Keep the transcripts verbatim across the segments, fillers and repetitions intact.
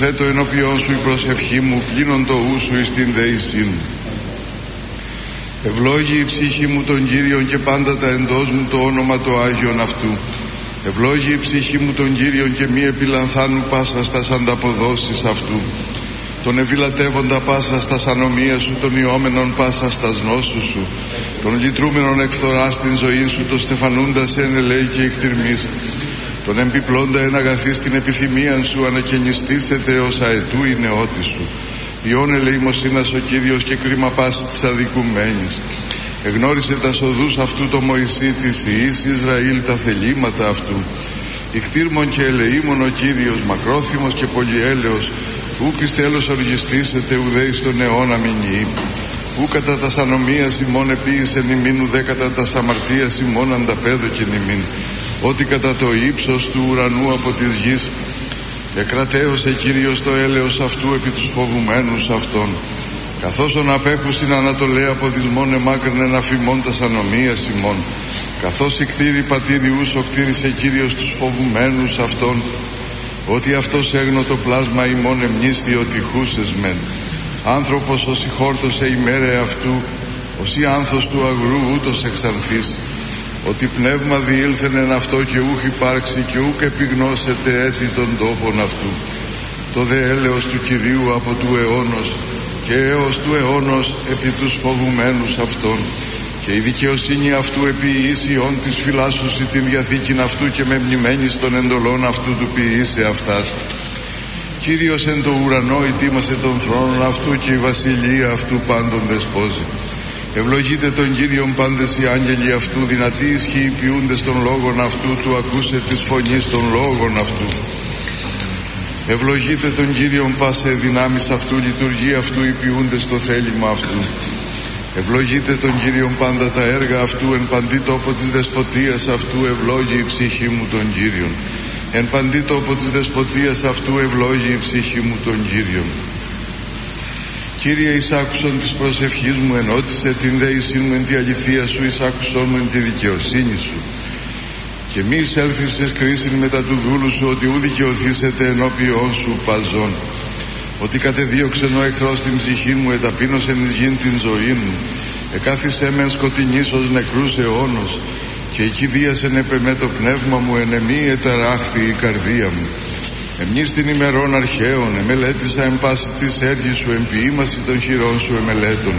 προσθέτω ενώπιον σου η προσευχή μου, κλείνον το ου σου εις την δεησήν μου. Ευλόγη η ψυχή μου τον Κύριον και πάντα τα εντός μου το όνομα το Άγιον αυτού. Ευλόγη η ψυχή μου τον Κύριον και μη επιλανθάνου πάσα στας ανταποδόσεις αυτού. Τον ευηλατεύοντα πάσα στας ανομίας σου, τον ιόμενον πάσα στας νόσους σου, τον λυτρούμενον εκφθοράς την ζωή σου, τον στεφανούντα σε εν ελέη και εκτιρμής, τον εμπιπλώντα εν αγαθής την επιθυμίαν σου, ανακαινιστήσετε ως αετού η νεότη σου. Ιών ελεημοσύνας ο Κύριος και κρίμα πάση της αδικουμένης. Εγνώρισε τα σοδούς αυτού το Μωυσή της Ιης Ισραήλ τα θελήματα αυτού. Ικτήρμον και ελεήμον ο Κύριος, μακρόθυμος και πολυέλεος, ουκ εις τέλος οργιστήσετε ουδέ εις τον αιώνα μηνιή. Ου κατά τας ανομίας ημών επίησεν ημίν, ουδέ κατά τας αμαρτίας ημών ανταπέδοκεν ημίν. Ότι κατά το ύψος του ουρανού από της γης εκρατέωσε Κύριος το έλεος αυτού επί τους φοβουμένους αυτών. Καθώς ον απέχουσιν ανατολέ από δυσμόν εμάκρυνεν αφημών τας ανομίας ημών. Καθώς η κτήρη πατήριους οκτήρισε Κύριος τους φοβουμένους αυτών. Ότι αυτός έγνω το πλάσμα ημών εμνίσθη ότι χούσες μεν. Άνθρωπος ως ηχόρτωσε ημέρε αυτού, ως η άνθος του αγρού ούτως εξανθής. Ότι πνεύμα διήλθεν εν αυτό και ούχ υπάρξει και ούκ επιγνώσετε έτη των τόπων αυτού. Το δε έλεος του Κυρίου από του αιώνος και έως του αιώνος επί τους φοβουμένους αυτών. Και η δικαιοσύνη αυτού επί ίσιον της φυλάσσουσι την διαθήκην αυτού και με μνημένης των εντολών αυτού του ποιήσε αυτάς. Κύριος εν το ουρανό ετοίμασε τον θρόνον αυτού και η βασιλεία αυτού πάντων δεσπόζει. Ευλογείτε τον Κύριον πάντες οι άγγελοι αυτού, δυνατοί ισχύοι ποιούντες των λόγων αυτού, του ακούσε της φωνής των λόγων αυτού. Ευλογείτε τον Κύριον πάσε δυνάμεις αυτού, λειτουργεί αυτού οι ποιούντες το θέλημα αυτού. Ευλογείτε τον Κύριον πάντα τα έργα αυτού, εν παντή τόπο της δεσποτείας αυτού ευλόγει η ψυχή μου τον Κύριον. Εν παντή τόπο της δεσποτείας αυτού ευλόγει η ψυχή μου τον Κύριον. Κύριε, εισάκουσον της προσευχής μου, ενώτισε την δέησή μου εν τη αληθεία σου, εισάκουσον μου εν τη δικαιοσύνη σου. Και μη εισέλθεις εις κρίσιν μετά του δούλου σου, ότι ου δικαιωθήσετε ενώπιον σου παζών. Ότι κατεδίωξεν ο εχθρός την ψυχή μου, εταπείνωσεν εις γην την ζωή μου. Εκάθισε με εν σκοτεινής ως νεκρούς αιώνος, και εκεί δίασεν επ' εμέ το πνεύμα μου, εν εμή εταράχθη η καρδία μου. Εμνείς την ημερών αρχαίων, εμελέτησα εν πάση της έργης σου, εμποιήμαση των χειρών σου εμελέτων.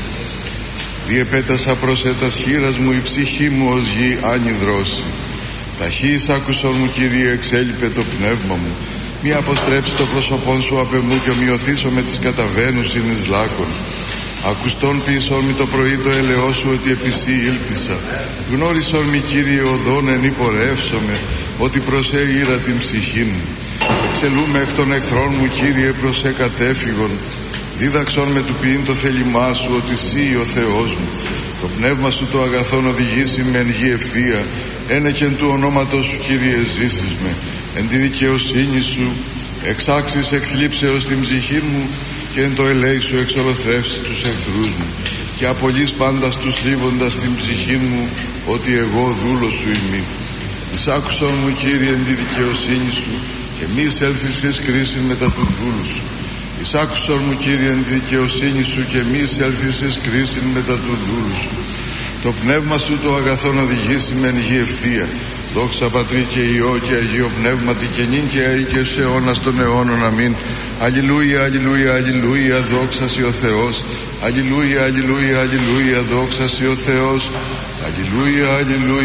Διεπέτασα προς έτας χείρας μου, η ψυχή μου ως γη άνυδρώσει. Ταχύς άκουσον μου, Κύριε, εξέλιπε το πνεύμα μου. Μη αποστρέψει το πρόσωπόν σου απ' εμού και ομοιωθήσω με τις καταβαίνουσιν εις λάκων. Ακουστών ποιησόν μη το πρωί το έλεό σου, ότι επί σύ ήλπισα. Γνώρισον μη, Κύριε, οδόν εν υπορεύσομαι, ότι προς ε ήρα την ψυχή μου. Εξελούμε εκ των εχθρών μου, Κύριε, προς ε κατέφυγον. Δίδαξον με του ποιήν το θέλημά σου, ότι σύ ο Θεός μου. Το πνεύμα σου το αγαθόν οδηγήσει με εν γη ευθεία. Ένεκεν του ονόματος σου, Κύριε, ζήσεις με. Εν τη δικαιοσύνη σου εξάξεις εκθλίψεως την ψυχή μου, και εν το ελέη σου εξολοθρεύσει τους εχθρούς μου. Και απολύς πάντα τους θλίβοντας την ψυχή μου, ότι εγώ δούλος σου είμαι. Εισάκουσον μου, Κύριε, εν τη δικαιοσύνη σου, και μη εισέλθεις εις κρίσιν μετά του δούλου σου. Εισάκουσον μου, Κύριε, εν τη δικαιοσύνη σου, και μη εισέλθεις εις κρίσιν μετά του δούλου σου. Το πνεύμα σου το αγαθόν οδηγήσει με εν γη ευθεία. Δόξα Πατρί και Υιό και Αγίο Πνεύματι, και νυν και αεί και σε αιώνας των αιώνων. Αμήν. Αλληλούια, αλληλούια, αλληλούια, δόξα σοι ο Θεός. Αλληλούια, αλληλούια, αλληλούια, δόξα σοι ο Θεός. Αλληλούια, αλληλούια.